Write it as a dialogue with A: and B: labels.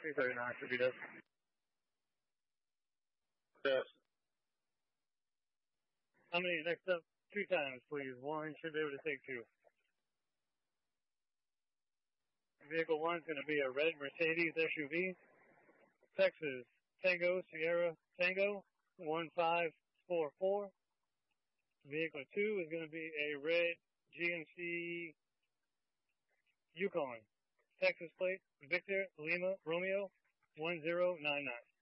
A: 339 should be done.
B: Yes.
A: How many next up? 2 times, please. 1 should be able to take 2. Vehicle 1 is going to be a red Mercedes SUV. Texas Tango Sierra Tango 1544. Vehicle 2 is going to be a red GMC Yukon. Texas plate Victor Lima Romeo 1099.